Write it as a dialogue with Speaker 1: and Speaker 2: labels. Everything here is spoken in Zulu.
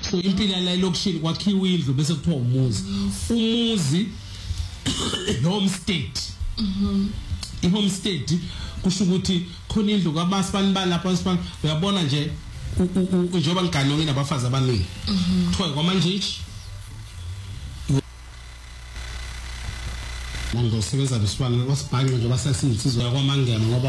Speaker 1: so impilo la lokishini kwakhiwa indlu bese kuthiwa umuzi homestead i-homestead kusho ukuthi khona indlu kamasipala balapha masipala uyabona nje njengoba ngiganonge nabafazi abaningi kuthiwa kwamanje nangosebenza besibani wasibhange nje basasinsizwa yakwamangema ngoba